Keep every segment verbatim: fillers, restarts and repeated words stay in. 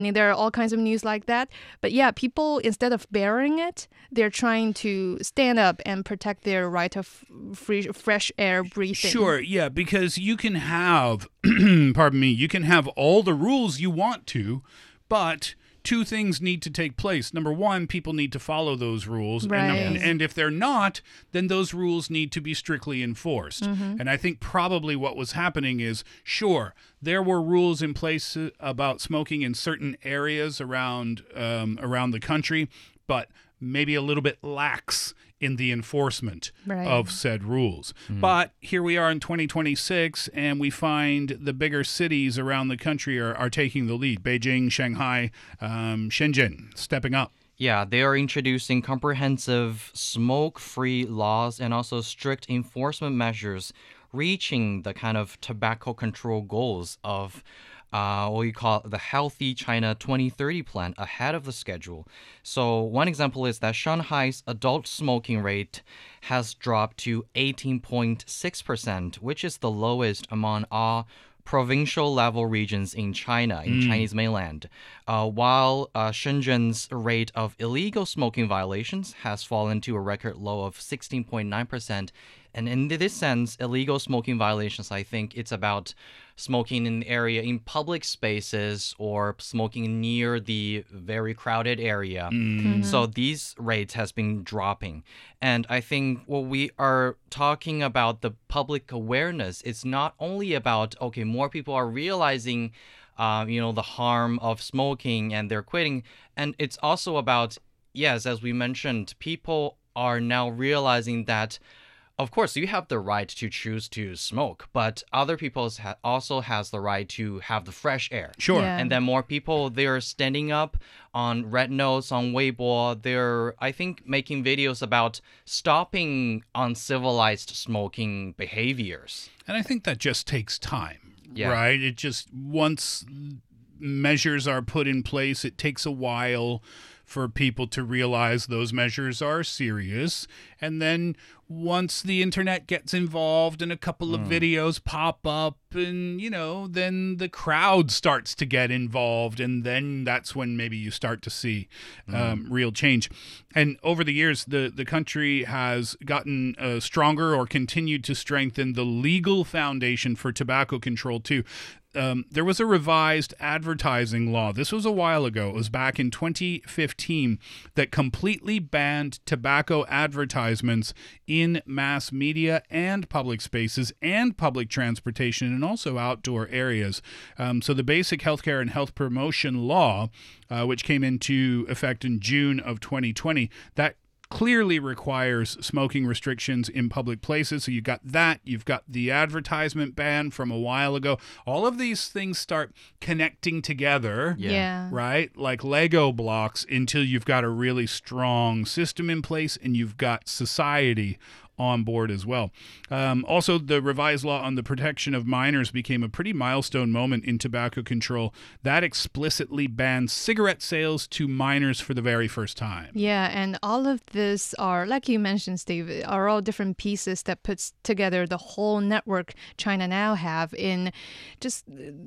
There are all kinds of news like that. But yeah, people, instead of bearing it, they're trying to stand up and protect their right of free, fresh air breathing. Sure, yeah, because you can have, pardon me, you can have all the rules you want to, but two things need to take place. Number one, people need to follow those rules. Right. And, and if they're not, then those rules need to be strictly enforced. Mm-hmm. And I think probably what was happening is, sure, there were rules in place about smoking in certain areas around um, around the country, but maybe a little bit lax in the enforcement right. of said rules. Mm. But here we are in twenty twenty-six, and we find the bigger cities around the country are, are taking the lead. Beijing, Shanghai, um, Shenzhen, stepping up. Yeah, they are introducing comprehensive smoke-free laws and also strict enforcement measures, reaching the kind of tobacco control goals of Uh, what we call the Healthy China twenty thirty plan ahead of the schedule. So one example is that Shanghai's adult smoking rate has dropped to eighteen point six percent, which is the lowest among all provincial level regions in China, in mm. Chinese mainland, uh, while uh, Shenzhen's rate of illegal smoking violations has fallen to a record low of sixteen point nine percent. And in this sense, illegal smoking violations, I think it's about smoking in the area in public spaces or smoking near the very crowded area. Mm-hmm. So these rates has been dropping. And I think what we are talking about, the public awareness, it's not only about, okay, more people are realizing, uh, you know, the harm of smoking and they're quitting. And it's also about, yes, as we mentioned, people are now realizing that of course, you have the right to choose to smoke, but other people ha- also has the right to have the fresh air. Sure. Yeah. And then more people, they're standing up on Red Notes, on Weibo. They're, I think, making videos about stopping uncivilized smoking behaviors. And I think that just takes time, Yeah. right? It just, once measures are put in place, it takes a while for people to realize those measures are serious. And then once the internet gets involved and a couple of mm. videos pop up and, you know, then the crowd starts to get involved. And then that's when maybe you start to see um, mm. real change. And over the years, the, the country has gotten uh, stronger or continued to strengthen the legal foundation for tobacco control, too. Um, there was a revised advertising law. This was a while ago. It was back in twenty fifteen that completely banned tobacco advertisements in mass media and public spaces and public transportation and also outdoor areas. Um, so the Basic Healthcare and Health Promotion Law, uh, which came into effect in June of twenty twenty, that clearly requires smoking restrictions in public places. So you've got that. You've got the advertisement ban from a while ago. All of these things start connecting together, Yeah. yeah. right? Like Lego blocks until you've got a really strong system in place and you've got society on board as well. Um, also, the revised law on the protection of minors became a pretty milestone moment in tobacco control. That explicitly banned cigarette sales to minors for the very first time. Yeah, and all of this are, like you mentioned, Steve, are all different pieces that puts together the whole network China now have in just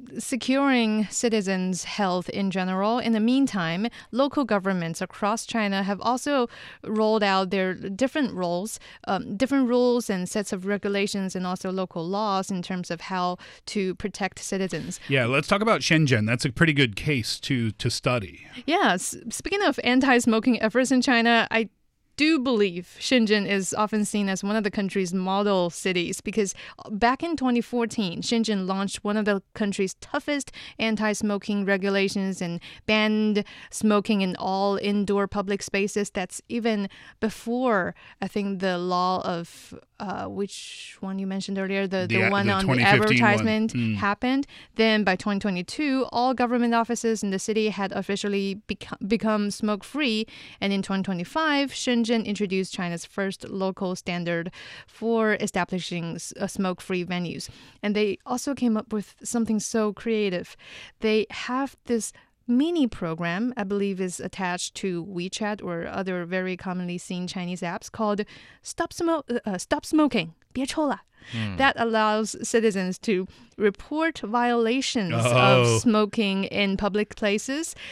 securing citizens' health in general. In the meantime, local governments across China have also rolled out their different roles, um, different rules and sets of regulations and also local laws in terms of how to protect citizens. Yeah, let's talk about Shenzhen. That's a pretty good case to to study. Yeah, speaking of anti-smoking efforts in China, I do believe Shenzhen is often seen as one of the country's model cities because back in twenty fourteen, Shenzhen launched one of the country's toughest anti-smoking regulations and banned smoking in all indoor public spaces. That's even before, I think, the law of uh, which one you mentioned earlier, the, the, The- one the on the twenty fifteen one. advertisement Mm. happened. Then by twenty twenty-two, all government offices in the city had officially beco- become smoke-free. And in twenty twenty-five, Shenzhen introduced China's first local standard for establishing s- uh, smoke-free venues. And they also came up with something so creative. They have this mini program, I believe is attached to WeChat or other very commonly seen Chinese apps called Stop, Smo- uh, Stop Smoking, 别抽了. That allows citizens to report violations Oh. of smoking in public places.